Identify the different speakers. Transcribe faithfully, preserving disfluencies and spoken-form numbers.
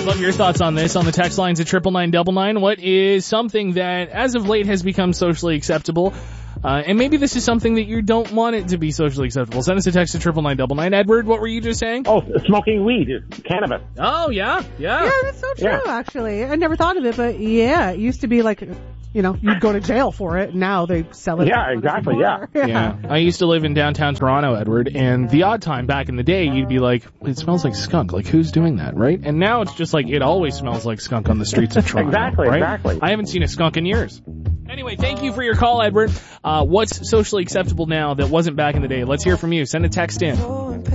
Speaker 1: Love your thoughts on this on the text lines at triple nine double nine. What is something that, as of late, has become socially acceptable? Uh, and maybe this is something that you don't want it to be socially acceptable. Send us a text to triple nine double nine. Edward, what were you just saying?
Speaker 2: Oh, smoking weed, cannabis.
Speaker 1: Oh, yeah, yeah.
Speaker 3: Yeah, that's so true,
Speaker 2: Yeah.
Speaker 3: actually. I never thought of it, but yeah, it used to be like, you know, you'd go to jail for it. Now they sell it.
Speaker 2: Yeah, exactly, yeah.
Speaker 1: Yeah. I used to live in downtown Toronto, Edward, and the odd time back in the day, you'd be like, it smells like skunk. Like, who's doing that, right? And now it's just like, it always smells like skunk on the streets of Toronto.
Speaker 2: Exactly,
Speaker 1: right?
Speaker 2: exactly.
Speaker 1: I haven't seen a skunk in years. Anyway, thank you for your call, Edward. Uh, what's socially acceptable now that wasn't back in the day? Let's hear from you. Send a text in.